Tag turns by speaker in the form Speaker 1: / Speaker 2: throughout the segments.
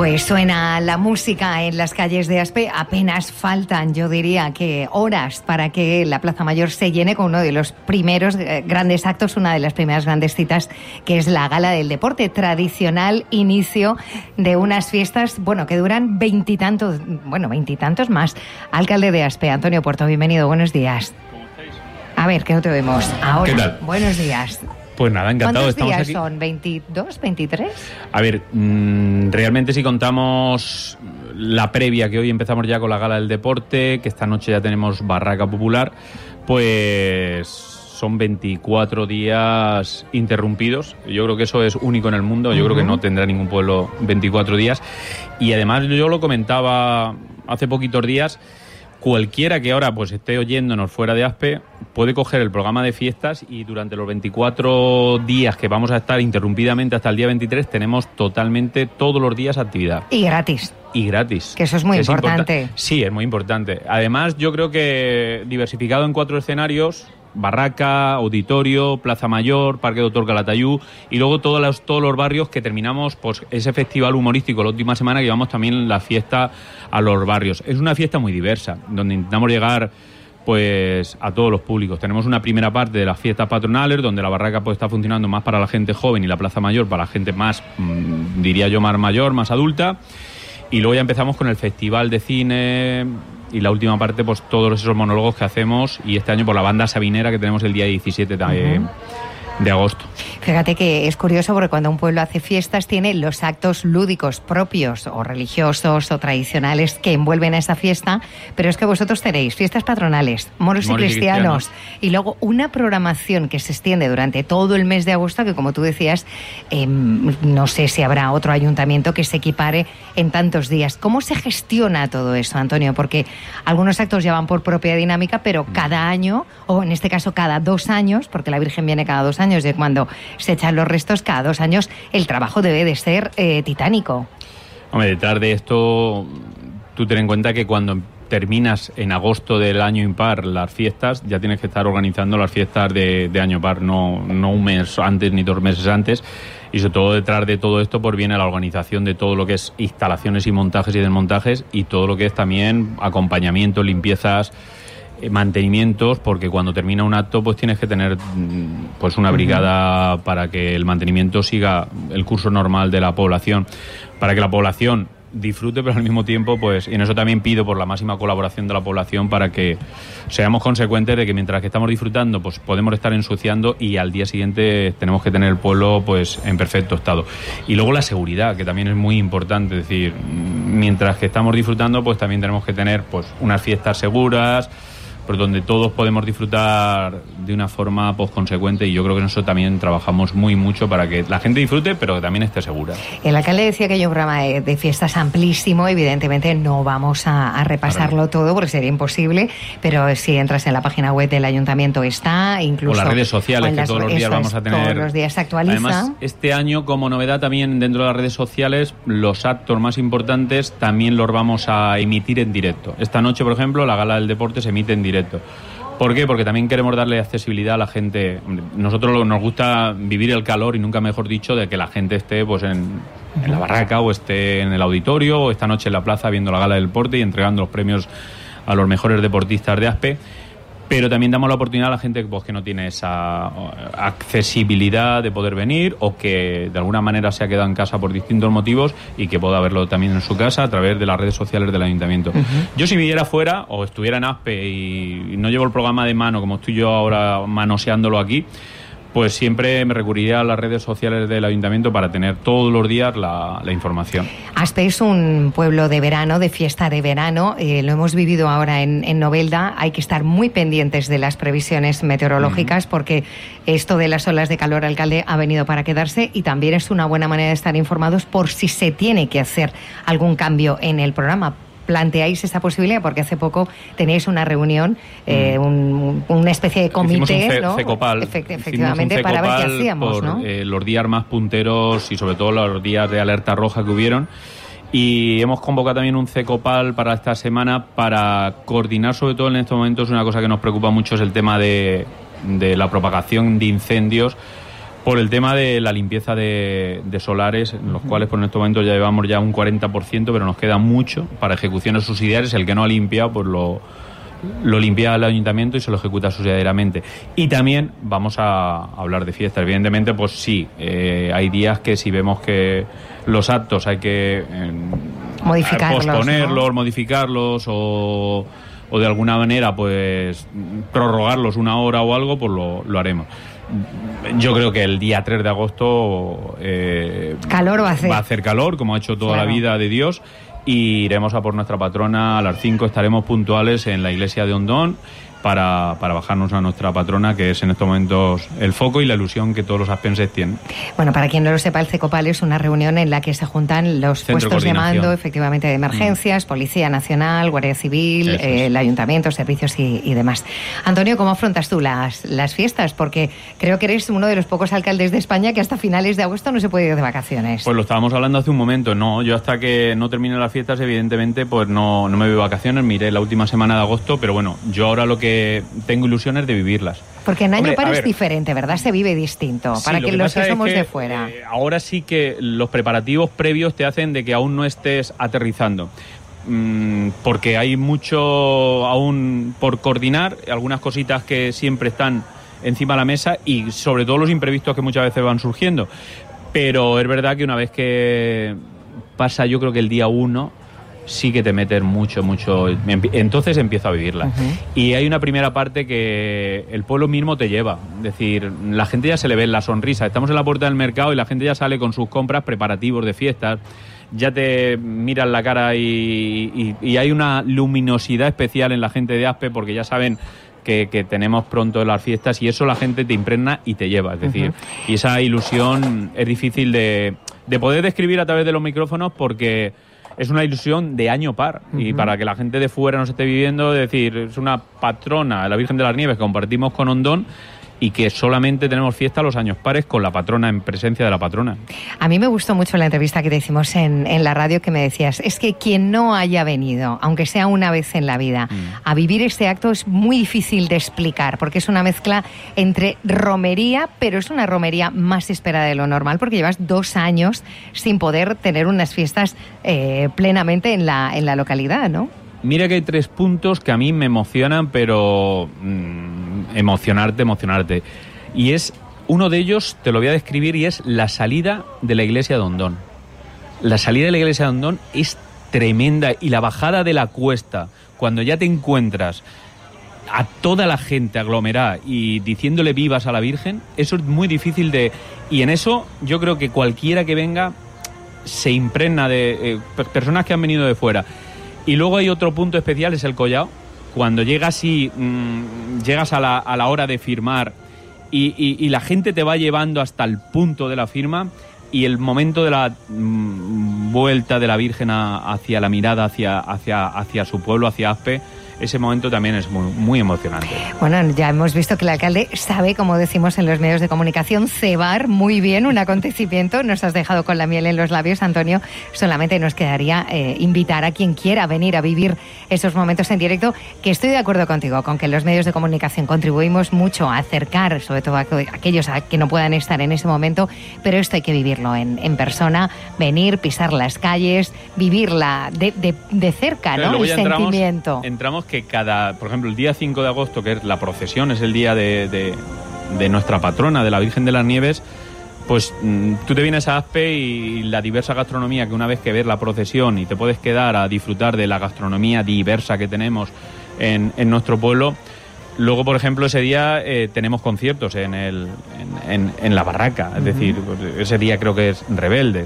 Speaker 1: Pues suena la música en las calles de Aspe. Apenas faltan, yo diría que horas para que la Plaza Mayor se llene con uno de los primeros grandes actos, una de las primeras grandes citas, que es la Gala del Deporte, tradicional inicio de unas fiestas, bueno, que duran veintitantos más. Alcalde de Aspe, Antonio Puerto, bienvenido, buenos días.
Speaker 2: ¿Cómo estáis?
Speaker 1: A ver, que no te vemos ahora.
Speaker 2: ¿Qué tal?
Speaker 1: Buenos días.
Speaker 2: Pues nada, encantado.
Speaker 1: ¿Cuántos días
Speaker 2: aquí.
Speaker 1: son? ¿22, 23?
Speaker 2: A ver, realmente si contamos la previa, que hoy empezamos ya con la Gala del Deporte, que esta noche ya tenemos Barraca Popular, pues son 24 días interrumpidos. Yo creo que eso es único en el mundo. Yo creo que no tendrá ningún pueblo 24 días. Y además yo lo comentaba hace poquitos días, cualquiera que ahora pues esté oyéndonos fuera de Aspe puede coger el programa de fiestas y durante los 24 días que vamos a estar interrumpidamente hasta el día 23 tenemos totalmente todos los días actividad.
Speaker 1: Y gratis.
Speaker 2: Y gratis.
Speaker 1: Que eso es muy importante.
Speaker 2: Sí, es muy importante. Además, yo creo que diversificado en 4 escenarios: Barraca, Auditorio, Plaza Mayor, Parque Doctor Calatayud, y luego todos los barrios, que terminamos pues ese festival humorístico la última semana, que llevamos también la fiesta a los barrios. Es una fiesta muy diversa, donde intentamos llegar pues a todos los públicos. Tenemos una primera parte de las fiestas patronales, donde la Barraca pues está funcionando más para la gente joven y la Plaza Mayor para la gente más, diría yo, más mayor, más adulta. Y luego ya empezamos con el Festival de Cine y la última parte, pues todos esos monólogos que hacemos, y este año por la banda sabinera que tenemos el día 17 de agosto.
Speaker 1: Fíjate que es curioso porque cuando un pueblo hace fiestas tiene los actos lúdicos propios o religiosos o tradicionales que envuelven a esa fiesta, pero es que vosotros tenéis fiestas patronales, moros y cristianos, y luego una programación que se extiende durante todo el mes de agosto, que como tú decías, no sé si habrá otro ayuntamiento que se equipare en tantos días. ¿Cómo se gestiona todo eso, Antonio? Porque algunos actos ya van por propia dinámica, pero cada año, o en este caso cada 2 años, porque la Virgen viene cada 2 años de cuando se echan los restos, cada 2 años, el trabajo debe de ser titánico.
Speaker 2: Hombre, detrás de esto, tú ten en cuenta que cuando terminas en agosto del año impar las fiestas, ya tienes que estar organizando las fiestas de año par, no un mes antes ni 2 meses antes. Y sobre todo detrás de todo esto pues viene la organización de todo lo que es instalaciones y montajes y desmontajes, y todo lo que es también acompañamiento, limpiezas, mantenimientos, porque cuando termina un acto pues tienes que tener pues una brigada para que el mantenimiento siga el curso normal de la población, para que la población disfrute, pero al mismo tiempo pues, y en eso también pido por la máxima colaboración de la población, para que seamos consecuentes de que mientras que estamos disfrutando pues podemos estar ensuciando, y al día siguiente tenemos que tener el pueblo pues en perfecto estado. Y luego la seguridad, que también es muy importante, es decir, mientras que estamos disfrutando pues también tenemos que tener pues unas fiestas seguras, por donde todos podemos disfrutar de una forma pues consecuente, y yo creo que en eso también trabajamos mucho para que la gente disfrute, pero que también esté segura.
Speaker 1: El alcalde decía que hay un programa de fiestas amplísimo, evidentemente no vamos a repasarlo todo porque sería imposible, pero si entras en la página web del ayuntamiento está, incluso...
Speaker 2: O las redes sociales, que todos los días vamos a tener...
Speaker 1: Todos los días se actualiza.
Speaker 2: Además, este año, como novedad también dentro de las redes sociales, los actos más importantes también los vamos a emitir en directo. Esta noche, por ejemplo, la Gala del Deporte se emite en directo. ¿Por qué? Porque también queremos darle accesibilidad a la gente. Nosotros nos gusta vivir el calor, y nunca mejor dicho, de que la gente esté pues en la Barraca, o esté en el Auditorio, o esta noche en la plaza viendo la Gala del Deporte y entregando los premios a los mejores deportistas de Aspe. Pero también damos la oportunidad a la gente pues, que no tiene esa accesibilidad de poder venir, o que de alguna manera se ha quedado en casa por distintos motivos, y que pueda verlo también en su casa a través de las redes sociales del ayuntamiento. Yo, si viviera fuera o estuviera en Aspe y no llevo el programa de mano como estoy yo ahora manoseándolo aquí, pues siempre me recurriría a las redes sociales del ayuntamiento para tener todos los días la información.
Speaker 1: Aspe es un pueblo de verano, de fiesta de verano, lo hemos vivido ahora en Novelda. Hay que estar muy pendientes de las previsiones meteorológicas, porque esto de las olas de calor, alcalde, ha venido para quedarse, y también es una buena manera de estar informados por si se tiene que hacer algún cambio en el programa. ¿Planteáis esa posibilidad? Porque hace poco teníais una reunión, una especie de comité,
Speaker 2: ¿no? Cecopal.
Speaker 1: Efectivamente, para ver qué hacíamos,
Speaker 2: por,
Speaker 1: ¿no?
Speaker 2: Los días más punteros y sobre todo los días de alerta roja que hubieron. Y hemos convocado también un Cecopal para esta semana para coordinar, sobre todo en estos momentos, una cosa que nos preocupa mucho, es el tema de la propagación de incendios Por el tema de la limpieza de solares, en los cuales por estos momentos ya llevamos ya un 40%, pero nos queda mucho para ejecuciones subsidiarias. El que no ha limpiado, pues lo limpia el ayuntamiento y se lo ejecuta subsidiariamente. Y también vamos a hablar de fiestas. Evidentemente, pues sí, hay días que si vemos que los actos hay que
Speaker 1: modificarlos,
Speaker 2: posponerlos,
Speaker 1: ¿no?
Speaker 2: Modificarlos o de alguna manera pues prorrogarlos una hora o algo, pues lo haremos. Yo creo que el día 3 de agosto
Speaker 1: calor va a
Speaker 2: hacer calor, como ha hecho toda la vida de Dios, y iremos a por nuestra patrona. A las 5 estaremos puntuales en la iglesia de Ondón para bajarnos a nuestra patrona, que es en estos momentos el foco y la ilusión que todos los aspenses tienen.
Speaker 1: Bueno, para quien no lo sepa, el CECOPAL es una reunión en la que se juntan los puestos de mando, efectivamente, de emergencias, Policía Nacional, Guardia Civil, el Ayuntamiento, servicios y demás. Antonio, ¿cómo afrontas tú las fiestas? Porque creo que eres uno de los pocos alcaldes de España que hasta finales de agosto no se puede ir de vacaciones.
Speaker 2: Pues lo estábamos hablando hace un momento. No, yo hasta que no termine las fiestas, evidentemente, pues no me voy de vacaciones, miré la última semana de agosto, pero bueno, yo ahora lo que tengo ilusiones de vivirlas.
Speaker 1: Porque en año par es diferente, ¿verdad? Se vive distinto, sí, para que los que somos de fuera.
Speaker 2: Ahora sí que los preparativos previos te hacen de que aún no estés aterrizando. Porque hay mucho aún por coordinar, algunas cositas que siempre están encima de la mesa y sobre todo los imprevistos que muchas veces van surgiendo. Pero es verdad que una vez que pasa, yo creo que el día 1... sí que te metes mucho, entonces empiezo a vivirla. Y hay una primera parte que el pueblo mismo te lleva, es decir, la gente ya se le ve la sonrisa, estamos en la puerta del mercado y la gente ya sale con sus compras, preparativos de fiestas, ya te miran la cara y hay una luminosidad especial en la gente de Aspe porque ya saben que tenemos pronto las fiestas y eso la gente te impregna y te lleva, es decir, y esa ilusión es difícil de poder describir a través de los micrófonos porque es una ilusión de año par y para que la gente de fuera nos esté viviendo, es decir, es una patrona, la Virgen de las Nieves, que compartimos con Ondón y que solamente tenemos fiesta los años pares con la patrona, en presencia de la patrona.
Speaker 1: A mí me gustó mucho la entrevista que te hicimos en la radio, que me decías, es que quien no haya venido, aunque sea una vez en la vida, a vivir este acto es muy difícil de explicar, porque es una mezcla entre romería, pero es una romería más esperada de lo normal, porque llevas 2 años sin poder tener unas fiestas plenamente en la localidad, ¿no?
Speaker 2: Mira que hay 3 puntos que a mí me emocionan, pero emocionarte. Y es uno de ellos, te lo voy a describir, y es la salida de la iglesia de Ondón. La salida de la iglesia de Ondón es tremenda y la bajada de la cuesta, cuando ya te encuentras a toda la gente aglomerada y diciéndole vivas a la Virgen, eso es muy difícil de... Y en eso yo creo que cualquiera que venga se impregna de personas que han venido de fuera. Y luego hay otro punto especial, es el collao. Cuando llegas y llegas a la hora de firmar y la gente te va llevando hasta el punto de la firma y el momento de la vuelta de la Virgen hacia la mirada hacia su pueblo, hacia Aspe, ese momento también es muy, muy emocionante.
Speaker 1: Bueno, ya hemos visto que el alcalde sabe, como decimos en los medios de comunicación, cebar muy bien un acontecimiento. Nos has dejado con la miel en los labios, Antonio. Solamente nos quedaría invitar a quien quiera venir a vivir esos momentos en directo, que estoy de acuerdo contigo, con que los medios de comunicación contribuimos mucho a acercar, sobre todo a aquellos que no puedan estar en ese momento, pero esto hay que vivirlo en persona, venir, pisar las calles, vivirla de cerca, ¿no? El sentimiento.
Speaker 2: Entramos que por ejemplo, el día 5 de agosto, que es la procesión, es el día de nuestra patrona, de la Virgen de las Nieves, pues tú te vienes a Aspe y la diversa gastronomía, que una vez que ves la procesión y te puedes quedar a disfrutar de la gastronomía diversa que tenemos en nuestro pueblo. Luego, por ejemplo, ese día tenemos conciertos en la barraca, es decir, ese día creo que es Rebeldes,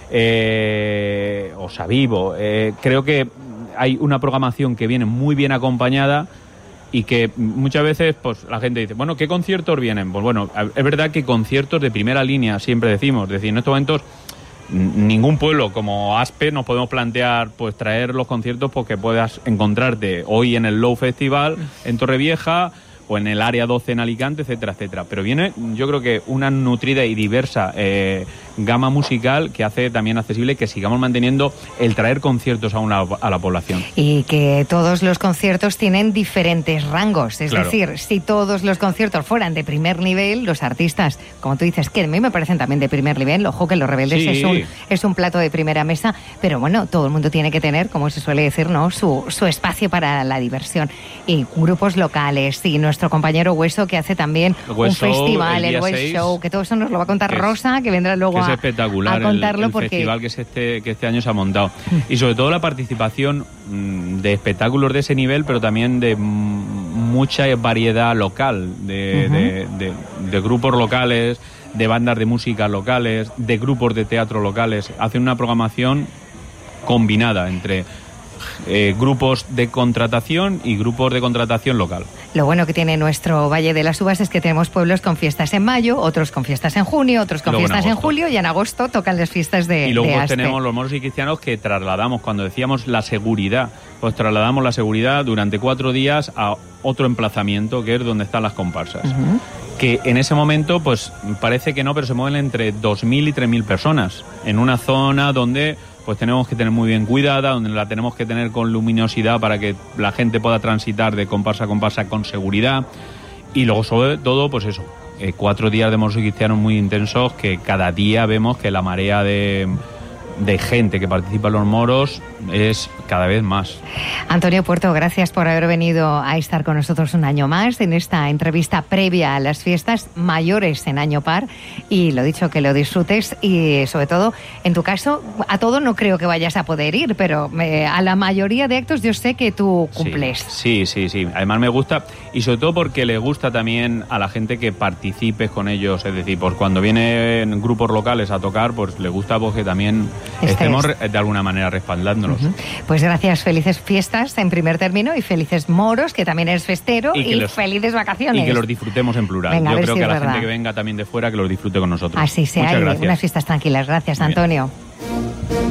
Speaker 2: Osavivo, creo que hay una programación que viene muy bien acompañada y que muchas veces pues la gente dice, bueno, ¿qué conciertos vienen? Pues bueno, es verdad que conciertos de primera línea siempre decimos, es decir, en estos momentos ningún pueblo como Aspe nos podemos plantear pues traer los conciertos porque puedas encontrarte hoy en el Low Festival en Torrevieja o en el Área 12 en Alicante, etcétera, etcétera. Pero viene, yo creo que una nutrida y diversa gama musical que hace también accesible que sigamos manteniendo el traer conciertos a la población.
Speaker 1: Y que todos los conciertos tienen diferentes rangos, es
Speaker 2: Claro.
Speaker 1: decir, si todos los conciertos fueran de primer nivel, los artistas, como tú dices, que a mí me parecen también de primer nivel, ojo que Los Rebeldes
Speaker 2: Sí.
Speaker 1: es un plato de primera mesa, pero bueno, todo el mundo tiene que tener, como se suele decir, ¿no?, su espacio para la diversión. Y grupos locales, y nuestro compañero Hueso, que hace también
Speaker 2: Hueso,
Speaker 1: un festival,
Speaker 2: el día
Speaker 1: el West
Speaker 2: 6,
Speaker 1: Show, que todo eso nos lo va a contar
Speaker 2: que es-
Speaker 1: Rosa, que vendrá luego
Speaker 2: que es
Speaker 1: a
Speaker 2: espectacular
Speaker 1: contarlo,
Speaker 2: el
Speaker 1: porque
Speaker 2: festival que este año se ha montado. Y sobre todo la participación de espectáculos de ese nivel, pero también de mucha variedad local, de grupos locales, de bandas de música locales, de grupos de teatro locales. Hacen una programación combinada entre grupos de contratación y grupos de contratación local.
Speaker 1: lo bueno que tiene nuestro Valle de las Uvas es que tenemos pueblos con fiestas en mayo, otros con fiestas en junio, otros con
Speaker 2: Luego en
Speaker 1: fiestas en
Speaker 2: agosto.
Speaker 1: julio, y en agosto tocan las fiestas de
Speaker 2: Y luego
Speaker 1: de
Speaker 2: pues,
Speaker 1: Aspe.
Speaker 2: tenemos los moros y cristianos que trasladamos, cuando decíamos la seguridad, pues trasladamos la seguridad durante 4 días a otro emplazamiento, que es donde están las comparsas.
Speaker 1: Ujú.
Speaker 2: Que en ese momento, pues parece que no, pero se mueven entre 2.000 y 3.000 personas, en una zona donde pues tenemos que tener muy bien cuidada, donde la tenemos que tener con luminosidad para que la gente pueda transitar de comparsa a comparsa con seguridad. Y luego, sobre todo, pues eso, 4 días de moros y cristianos muy intensos, que cada día vemos que la marea de gente que participa en los moros es cada vez más.
Speaker 1: Antonio Puerto, gracias por haber venido a estar con nosotros un año más en esta entrevista previa a las fiestas mayores en Año Par, y lo dicho, que lo disfrutes, y sobre todo, en tu caso, a todo no creo que vayas a poder ir, pero a la mayoría de actos yo sé que tú cumples.
Speaker 2: Sí. Además me gusta, y sobre todo porque le gusta también a la gente que participes con ellos, es decir, pues cuando vienen grupos locales a tocar, pues le gusta pues que también estemos de alguna manera respaldándolos.
Speaker 1: Pues gracias, felices fiestas en primer término, y felices moros, que también eres festero, y felices vacaciones.
Speaker 2: Y que los disfrutemos en plural.
Speaker 1: Venga,
Speaker 2: yo creo
Speaker 1: si
Speaker 2: que
Speaker 1: es
Speaker 2: a la
Speaker 1: verdad.
Speaker 2: gente que venga también de fuera, que los disfrute con nosotros.
Speaker 1: Así sea,
Speaker 2: Muchas
Speaker 1: y
Speaker 2: gracias.
Speaker 1: unas fiestas tranquilas. Gracias,
Speaker 2: Muy bien.
Speaker 1: Antonio.